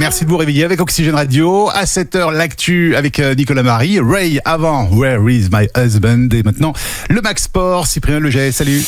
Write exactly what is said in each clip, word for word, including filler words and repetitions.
Merci de vous réveiller avec Oxygène Radio. À sept heures, l'actu avec Nicolas Marie. Ray avant Where is my husband? Et maintenant, le Max Sport. Cyprien Leget, salut.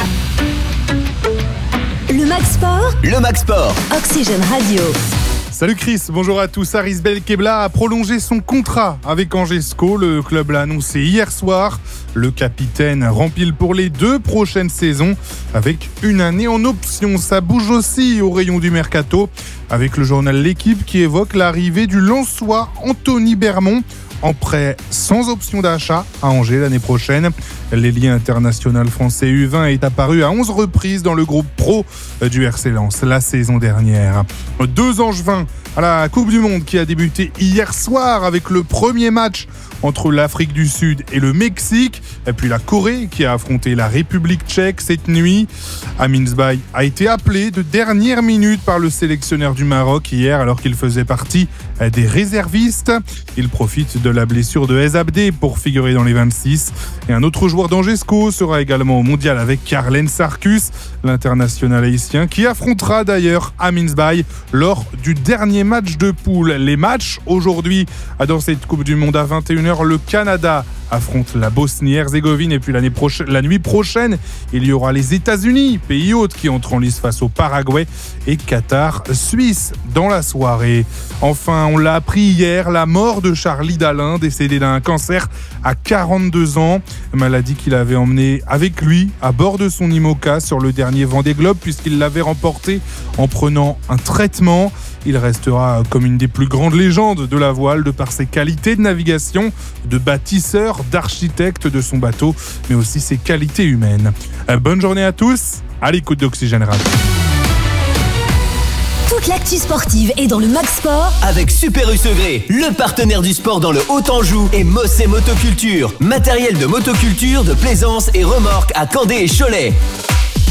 Le Max Sport. Le Max Sport. Oxygène Radio. Salut Chris, bonjour à tous. Aris Belkebla a prolongé son contrat avec Angesco. Le club l'a annoncé hier soir. Le capitaine rempile pour les deux prochaines saisons avec une année en option. Ça bouge aussi au rayon du mercato avec le journal L'Équipe qui évoque l'arrivée du Lensois Anthony Bermond en prêt sans option d'achat à Angers l'année prochaine. L'ailier international français U vingt est apparu à onze reprises dans le groupe pro du R C Lens la saison dernière. Deux Angevins à la Coupe du Monde qui a débuté hier soir avec le premier match entre l'Afrique du Sud et le Mexique, et puis la Corée qui a affronté la République tchèque cette nuit. Amin Zbaï a été appelé de dernière minute par le sélectionneur du Maroc hier alors qu'il faisait partie des réservistes. Il profite de la blessure de Ez Abdé pour figurer dans les vingt-six. Et un autre joueur d'Angesco sera également au mondial avec Carlen Sarkus, l'international haïtien, qui affrontera d'ailleurs Amin Zbaï lors du dernier match de poule. Les matchs aujourd'hui dans cette Coupe du Monde à vingt et une heures, le Canada affronte la Bosnie-Herzégovine et puis l'année prochaine, la nuit prochaine, il y aura les États-Unis, pays hôte, qui entrent en lice face au Paraguay et Qatar-Suisse dans la soirée. Enfin, on l'a appris hier, la mort de Charlie Dalin, décédé d'un cancer à quarante-deux ans, maladie qu'il avait emmenée avec lui à bord de son IMOCA sur le dernier Vendée Globe puisqu'il l'avait remporté en prenant un traitement. Il restera comme une des plus grandes légendes de la voile de par ses qualités de navigation, de bâtisseur, d'architecte de son bateau, mais aussi ses qualités humaines. Bonne journée à tous, à l'écoute d'Oxygène Radio. Toute l'actu sportive est dans le Max Sport avec Super U Segré, le partenaire du sport dans le Haut-Anjou, et Mossé Motoculture, matériel de motoculture, de plaisance et remorque à Candé et Cholet.